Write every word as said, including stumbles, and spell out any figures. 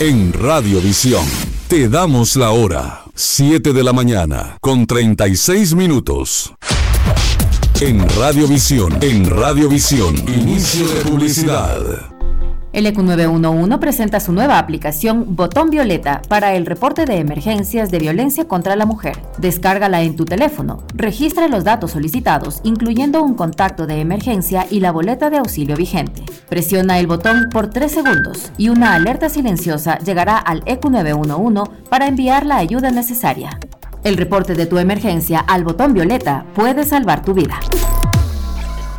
En Radiovisión, te damos la hora. siete de la mañana, con treinta y seis minutos. En Radiovisión, en Radiovisión, inicio de publicidad. El E Q nueve uno uno presenta su nueva aplicación Botón Violeta para el reporte de emergencias de violencia contra la mujer. Descárgala en tu teléfono, registra los datos solicitados, incluyendo un contacto de emergencia y la boleta de auxilio vigente. Presiona el botón por tres segundos y una alerta silenciosa llegará al E Q nueve uno uno para enviar la ayuda necesaria. El reporte de tu emergencia al Botón Violeta puede salvar tu vida.